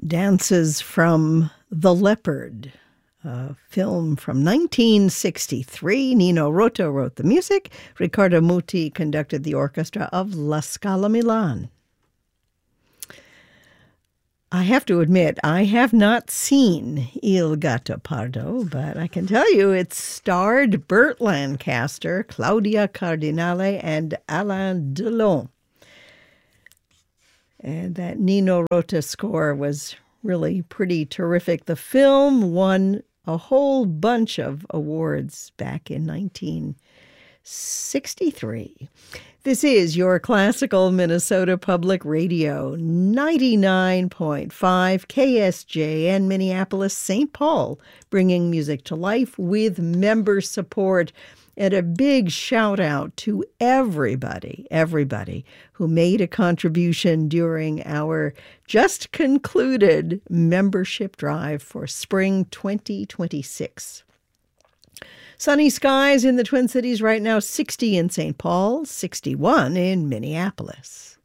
Dances from The Leopard, a film from 1963. Nino Rota wrote the music. Riccardo Muti conducted the orchestra of La Scala Milan. I have to admit, I have not seen Il Gattopardo, but I can tell you it starred Burt Lancaster, Claudia Cardinale, and Alain Delon. And that Nino Rota score was really pretty terrific. The film won a whole bunch of awards back in 1963. This is your classical Minnesota Public Radio, 99.5 KSJN Minneapolis, St. Paul, bringing music to life with member support. And a big shout out to everybody who made a contribution during our just concluded membership drive for spring 2026. Sunny skies in the Twin Cities right now, 60 in St. Paul, 61 in Minneapolis.